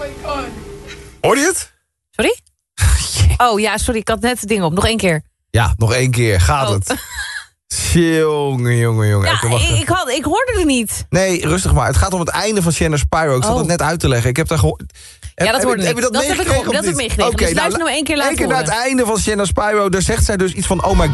Hoor je het? Sorry? Oh ja, sorry, ik had net het ding op. Nog 1 keer. Ja, nog 1 keer. Gaat het? Jongen. Ja, Oké, ik hoorde er niet. Nee, rustig maar. Het gaat om het einde van Shannon Spyro. Ik zat het net uit te leggen. Ik heb daar gehoord... Ja, dat hoorde ik. Heb je dat meegekregen? Dat heb ik meegekregen. Oké, dus luister nou 1 keer laten horen. Eén keer naar het einde van Shannon Spyro. Daar zegt zij dus iets van... Oh my